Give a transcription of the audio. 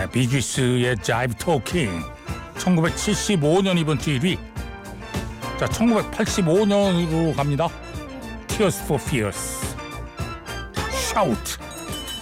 비지스의 Jive Talking 1975년 이번 주 1위. 자, 1985년으로 갑니다. Tears for Fears. Shout.